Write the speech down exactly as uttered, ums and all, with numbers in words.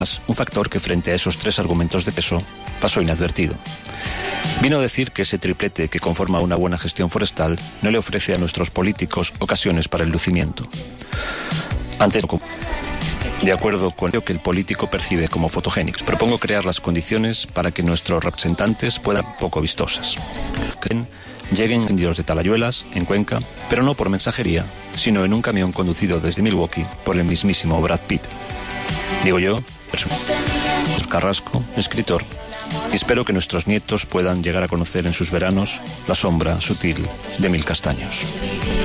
un factor que frente a esos tres argumentos de peso pasó inadvertido. Vino a decir que ese triplete que conforma una buena gestión forestal no le ofrece a nuestros políticos ocasiones para el lucimiento. Antes, de acuerdo con lo que el político percibe como fotogénicos, propongo crear las condiciones para que nuestros representantes puedan ser poco vistosas. Que lleguen encendidos de talayuelas en Cuenca, pero no por mensajería, sino en un camión conducido desde Milwaukee por el mismísimo Brad Pitt. Digo yo, Carrasco, escritor, y espero que nuestros nietos puedan llegar a conocer en sus veranos la sombra sutil de mil castaños.